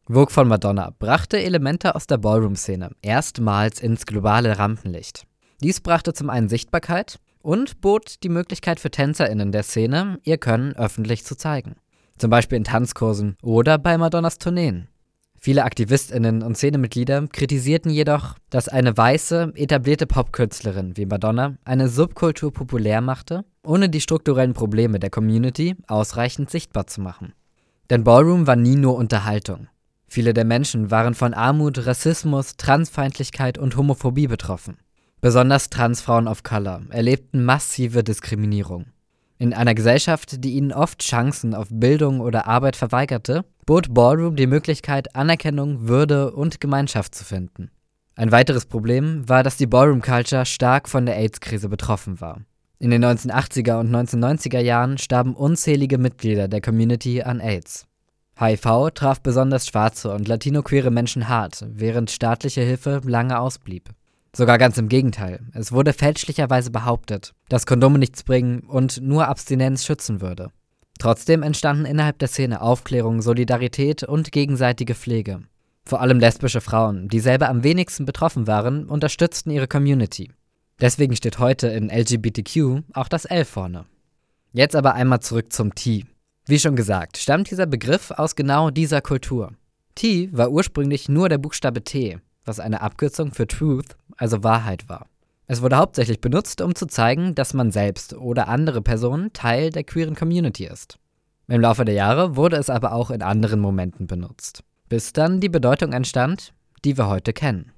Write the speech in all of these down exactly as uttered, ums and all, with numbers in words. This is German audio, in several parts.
Vogue von Madonna brachte Elemente aus der Ballroom-Szene erstmals ins globale Rampenlicht. Dies brachte zum einen Sichtbarkeit und bot die Möglichkeit für TänzerInnen der Szene, ihr Können öffentlich zu zeigen. Zum Beispiel in Tanzkursen oder bei Madonnas Tourneen. Viele AktivistInnen und Szenemitglieder kritisierten jedoch, dass eine weiße, etablierte Popkünstlerin wie Madonna eine Subkultur populär machte, ohne die strukturellen Probleme der Community ausreichend sichtbar zu machen. Denn Ballroom war nie nur Unterhaltung. Viele der Menschen waren von Armut, Rassismus, Transfeindlichkeit und Homophobie betroffen. Besonders Transfrauen of Color erlebten massive Diskriminierung. In einer Gesellschaft, die ihnen oft Chancen auf Bildung oder Arbeit verweigerte, bot Ballroom die Möglichkeit, Anerkennung, Würde und Gemeinschaft zu finden. Ein weiteres Problem war, dass die Ballroom-Culture stark von der AIDS-Krise betroffen war. In den neunzehnhundertachtziger und neunzehnhundertneunziger Jahren starben unzählige Mitglieder der Community an AIDS. H I V traf besonders schwarze und latino-queere Menschen hart, während staatliche Hilfe lange ausblieb. Sogar ganz im Gegenteil, es wurde fälschlicherweise behauptet, dass Kondome nichts bringen und nur Abstinenz schützen würde. Trotzdem entstanden innerhalb der Szene Aufklärung, Solidarität und gegenseitige Pflege. Vor allem lesbische Frauen, die selber am wenigsten betroffen waren, unterstützten ihre Community. Deswegen steht heute in L G B T Q auch das L vorne. Jetzt aber einmal zurück zum T. Wie schon gesagt, stammt dieser Begriff aus genau dieser Kultur. T war ursprünglich nur der Buchstabe T, was eine Abkürzung für Truth, also Wahrheit war. Es wurde hauptsächlich benutzt, um zu zeigen, dass man selbst oder andere Personen Teil der queeren Community ist. Im Laufe der Jahre wurde es aber auch in anderen Momenten benutzt, bis dann die Bedeutung entstand, die wir heute kennen.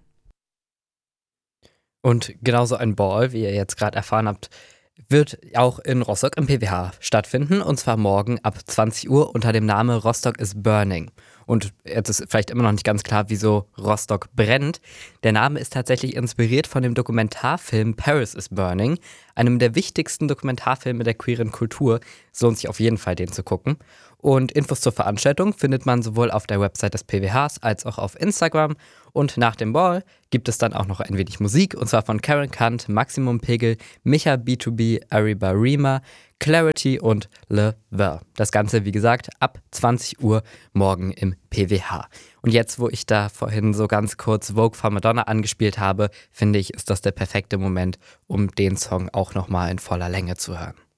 Und genauso ein Ball, wie ihr jetzt gerade erfahren habt, wird auch in Rostock im P W H stattfinden, und zwar morgen ab zwanzig Uhr unter dem Namen Rostock is Burning. Und jetzt ist vielleicht immer noch nicht ganz klar, wieso Rostock brennt. Der Name ist tatsächlich inspiriert von dem Dokumentarfilm Paris is Burning, einem der wichtigsten Dokumentarfilme der queeren Kultur. Es lohnt sich auf jeden Fall, den zu gucken. Und Infos zur Veranstaltung findet man sowohl auf der Website des P W Hs als auch auf Instagram. Und nach dem Ball gibt es dann auch noch ein wenig Musik, und zwar von Karen Kant, Maximum Pegel, Micha B zwei B, Ariba Rima, Clarity und Le Ver. Das Ganze, wie gesagt, ab zwanzig Uhr morgen im P W H. Und jetzt, wo ich da vorhin so ganz kurz Vogue von Madonna angespielt habe, finde ich, ist das der perfekte Moment, um den Song auch nochmal in voller Länge zu hören.